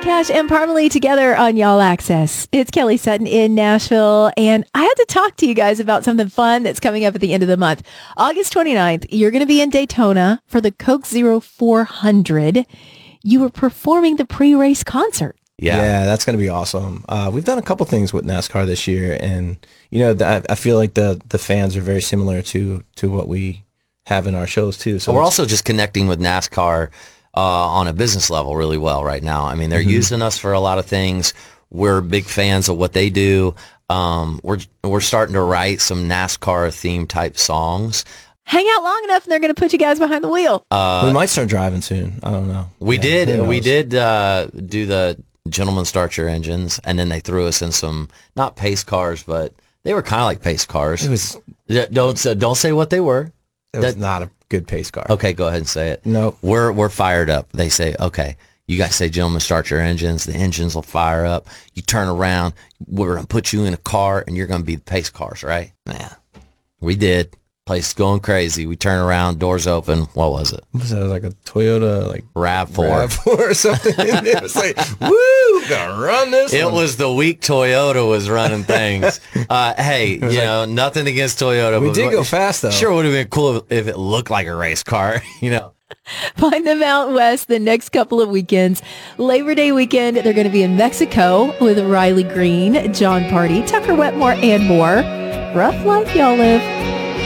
Cash and Parmalee together on Y'all Access. It's Kelly Sutton in Nashville, and I had to talk to you guys about something fun that's coming up at the end of the month. August 29th, you're going to be in Daytona for the Coke Zero 400. You were performing the pre-race concert. Yeah, that's going to be awesome. We've done a couple things with NASCAR this year, and I feel like the fans are very similar to what we have in our shows too. So we're also just connecting with NASCAR on a business level really well right now. I mean, they're using us for a lot of things. We're big fans of what they do. We're starting to write some NASCAR themed type songs. Hang out long enough and they're going to put you guys behind the wheel. We might start driving soon. I don't know. We did do the Gentlemen Start Your Engines, and then they threw us in some, not pace cars, but they were kind of like pace cars. It was, don't say what they were. It was not a good pace car. Okay, go ahead and say it. No. We're fired up. They say, okay, you guys say, gentlemen, start your engines. The engines will fire up. You turn around. We're going to put you in a car, and you're going to be the pace cars, right? Yeah. We did. Place is going crazy. We turn around, doors open. What was it? Was it like a Toyota, like RAV4. RAV4 or something? And it was like, woo, gonna run this It one. was the week Toyota was running things. Hey, nothing against Toyota. We but did go fast, though. Sure would have been cool if it looked like a race car, Find them out west the next couple of weekends. Labor Day weekend, they're going to be in Mexico with Riley Green, John Party, Tucker Wetmore, and more. Rough life y'all live.